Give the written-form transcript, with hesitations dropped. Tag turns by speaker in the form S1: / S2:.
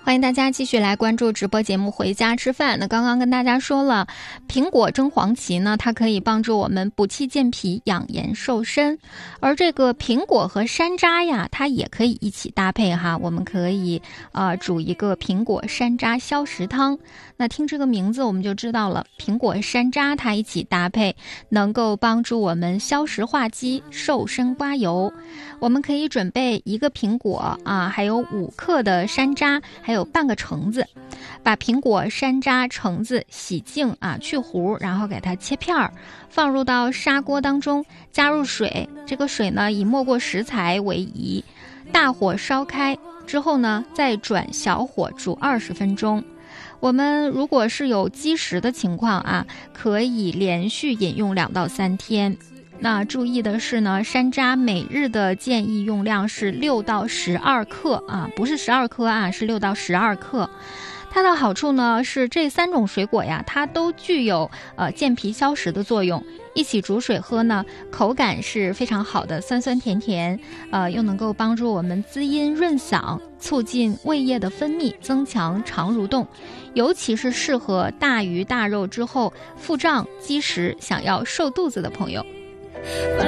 S1: 欢迎大家继续来关注直播节目回家吃饭。那刚刚跟大家说了，苹果蒸黄芪呢，它可以帮助我们补气健脾、养颜瘦身。而这个苹果和山楂呀，它也可以一起搭配哈。我们可以煮一个苹果山楂消食汤。那听这个名字我们就知道了，苹果山楂它一起搭配，能够帮助我们消食化积、瘦身刮油。我们可以准备1个苹果还有5克的山楂，还有半个橙子。把苹果、山楂、橙子洗净去核，然后给它切片儿，放入到砂锅当中，加入水。这个水呢以没过食材为宜，大火烧开之后呢，再转小火煮20分钟。我们如果是有积食的情况可以连续饮用2到3天。那注意的是呢，山楂每日的建议用量是6到12克不是12克是6到12克。它的好处呢是这3种水果呀，它都具有健脾消食的作用。一起煮水喝呢，口感是非常好的，酸酸甜甜，又能够帮助我们滋阴润嗓，促进胃液的分泌，增强肠蠕动，尤其是适合大鱼大肉之后腹胀积食，想要瘦肚子的朋友。